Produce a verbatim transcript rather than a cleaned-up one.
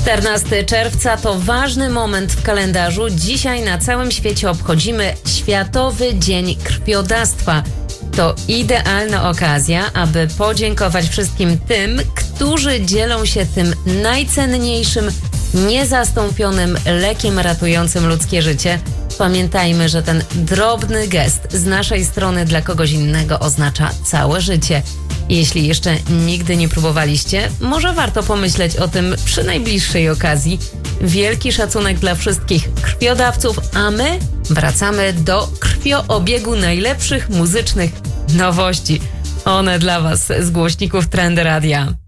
czternastego czerwca to ważny moment w kalendarzu. Dzisiaj na całym świecie obchodzimy Światowy Dzień Krwiodawstwa. To idealna okazja, aby podziękować wszystkim tym, którzy dzielą się tym najcenniejszym, niezastąpionym lekiem ratującym ludzkie życie. Pamiętajmy, że ten drobny gest z naszej strony dla kogoś innego oznacza całe życie. Jeśli jeszcze nigdy nie próbowaliście, może warto pomyśleć o tym przy najbliższej okazji. Wielki szacunek dla wszystkich krwiodawców, a my wracamy do krwioobiegu najlepszych muzycznych nowości. One dla Was z głośników Trendy Radia.